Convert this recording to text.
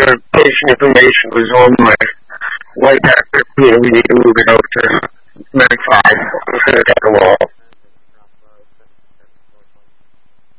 your patient information was on my white paper. We need to move it out to 95 instead of the wall.